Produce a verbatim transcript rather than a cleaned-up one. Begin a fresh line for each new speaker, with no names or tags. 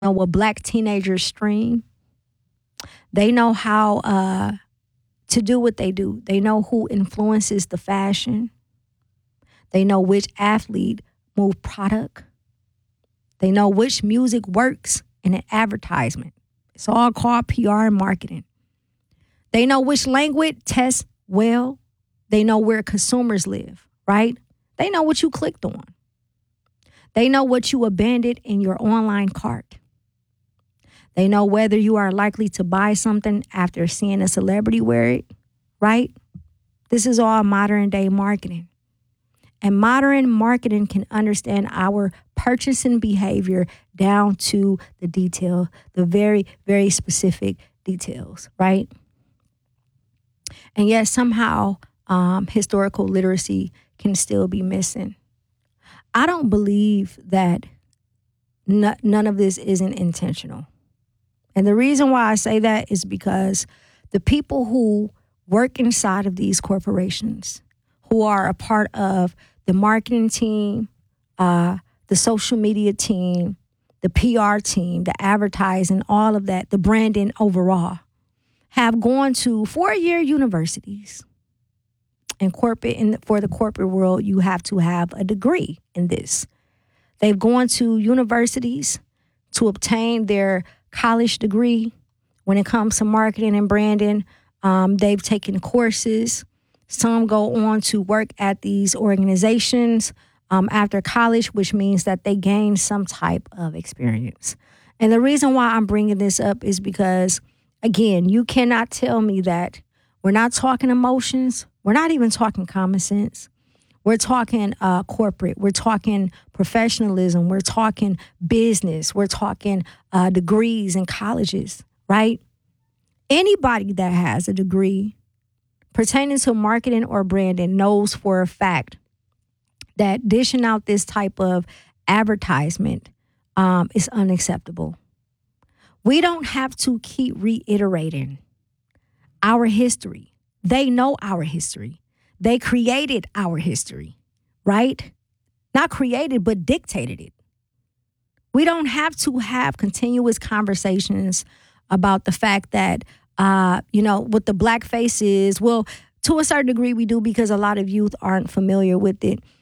know what black teenagers stream. They know how uh, to do what they do. They know who influences the fashion. They know which athlete move product. They know which music works in an advertisement. It's all called P R and marketing. They know which language tests well. They know where consumers live, right? They know what you clicked on. They know what you abandoned in your online cart. They know whether you are likely to buy something after seeing a celebrity wear it, right? This is all modern day marketing. And modern marketing can understand our purchasing behavior down to the detail, the very, very specific details, right? And yet somehow um, historical literacy can still be missing. I don't believe that n- none of this isn't intentional. And the reason why I say that is because the people who work inside of these corporations, who are a part of the marketing team, uh, the social media team, the P R team, the advertising, all of that, the branding overall, have gone to four-year universities. In corporate, in for the corporate world, you have to have a degree in this. They've gone to universities to obtain their college degree. When it comes to marketing and branding, um, they've taken courses. Some go on to work at these organizations um, after college, which means that they gain some type of experience. And the reason why I'm bringing this up is because, again, you cannot tell me that we're not talking emotions. We're not even talking common sense. We're talking uh, corporate. We're talking professionalism. We're talking business. We're talking uh, degrees in colleges, right? Anybody that has a degree pertaining to marketing or branding knows for a fact that dishing out this type of advertisement um, is unacceptable. We don't have to keep reiterating our history. They know our history. They created our history, right? Not created, but dictated it. We don't have to have continuous conversations about the fact that, uh, you know, what the blackface is. Well, to a certain degree we do because a lot of youth aren't familiar with it.